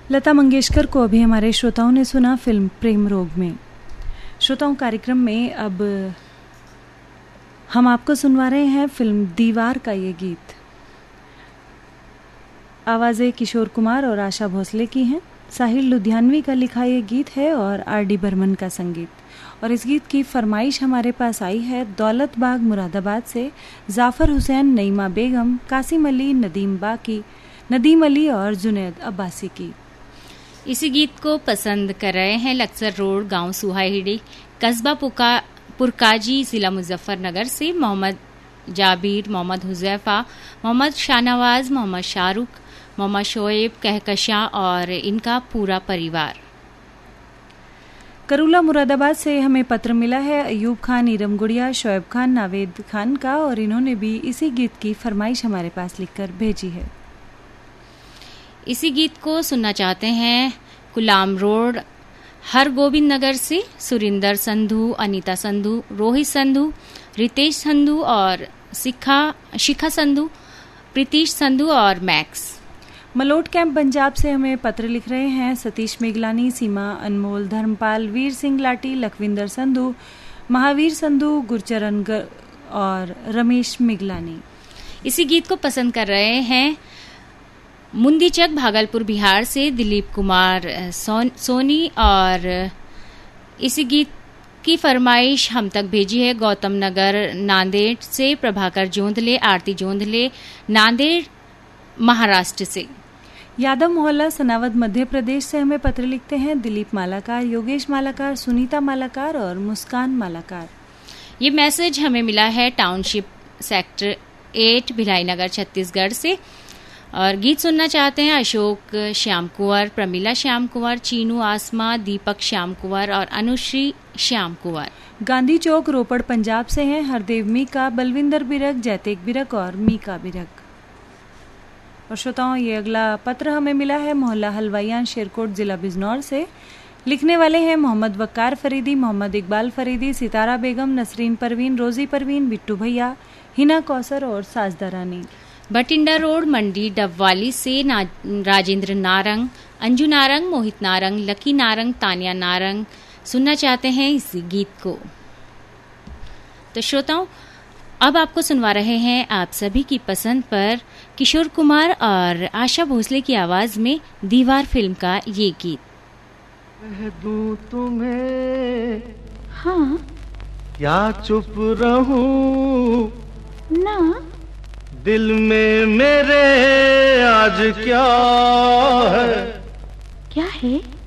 लता मंगेशकर को अभी हमारे श्रोताओं ने सुना फिल्म प्रेम रोग में। श्रोताओं, कार्यक्रम में अब हम आपको सुनवा रहे हैं फिल्म दीवार का ये गीत। आवाज़ें किशोर कुमार और आशा भोसले की हैं। साहिल लुधियानवी का लिखा ये गीत है और आर.डी. बर्मन का संगीत। और इस गीत की फरमाइश हमारे पास आई है दौलत बाग मुरादाबाद से जाफर हुसैन, नईमा बेगम, कासिम अली, नदीम अली और जुनैद अब्बासी की। इसी गीत को पसंद कर रहे हैं लक्सर रोड, गांव सुहाहिड़ी, कस्बा पुरकाजी, जिला मुजफ्फरनगर से मोहम्मद जाबिर, मोहम्मद हुजैफा, मोहम्मद शाहनवाज, मोहम्मद शाहरुख, मोहम्मद शोएब, कहकशां और इनका पूरा परिवार। करूला मुरादाबाद से हमें पत्र मिला है अयूब खान, ईरम गुड़िया, शोएब खान, नावेद खान का, और इन्होंने भी इसी गीत की फरमाइश हमारे पास लिखकर भेजी है। इसी गीत को सुनना चाहते हैं गुलाम रोड, हर गोविंद नगर से सुरिंदर संधू, अनीता संधू, रोहित संधू, रितेश संधू और शिखा संधू, प्रीतीश संधू और मैक्स। मलोट कैंप पंजाब से हमें पत्र लिख रहे हैं सतीश मेघलानी, सीमा अनमोल, धर्मपाल, वीर सिंह लाटी, लखविंदर संधू, महावीर संधू, गुरचरण और रमेश मेघलानी। इसी गीत को पसंद कर रहे हैं मुंदीचक, भागलपुर, बिहार से दिलीप कुमार सोनी, और इसी गीत की फरमाइश हम तक भेजी है गौतम नगर नांदेड़ से प्रभाकर जोंधले, आरती जोंधले, नांदेड़ महाराष्ट्र से। यादव मोहल्ला सनावद मध्य प्रदेश से हमें पत्र लिखते हैं दिलीप मालाकार, योगेश मालाकार, सुनीता मालाकार और मुस्कान मालाकार। ये मैसेज हमें मिला है टाउनशिप सेक्टर 8 भिलाई नगर छत्तीसगढ़ से। और गीत सुनना चाहते हैं अशोक श्याम कुंवर, प्रमिला श्याम कुंवर, चीनू आसमा, दीपक श्याम कुंवर और अनुश्री श्याम कुंवर। गांधी चौक रोपड़ पंजाब से हैं हरदेव मीका, बलविंदर बिरक, जैतेक बिरक और मीका बिरक। और श्रोताओं, ये अगला पत्र हमें मिला है मोहल्ला हलवाइयान, शेरकोट, जिला बिजनौर से। लिखने वाले हैं मोहम्मद वक्कार फरीदी, मोहम्मद इकबाल फरीदी, सितारा बेगम, नसरीन परवीन, रोजी परवीन, बिट्टू भैया, हिना कौसर और साजदा रानी। बटिंडा रोड, मंडी डबवाली से राजेंद्र नारंग, अंजू नारंग, मोहित नारंग, लकी नारंग, तानिया नारंग सुनना चाहते हैं इस गीत को। तो श्रोताओं, अब आपको सुनवा रहे हैं आप सभी की पसंद पर किशोर कुमार और आशा भोसले की आवाज में दीवार फिल्म का ये गीत। कह दूं तुम्हें हाँ, क्या चुप रहूं ना, दिल में मेरे आज क्या है? क्या है?